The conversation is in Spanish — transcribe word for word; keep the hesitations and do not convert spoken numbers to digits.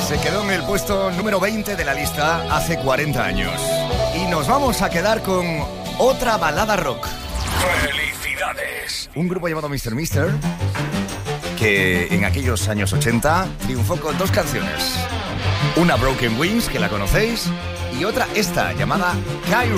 Se quedó en el puesto número veinte de la lista hace cuarenta años. Y nos vamos a quedar con otra balada rock. ¡Felicidades! Un grupo llamado mister Mister, que en aquellos años ochenta triunfó con dos canciones. Una, Broken Wings, que la conocéis, y otra esta, llamada Cairo.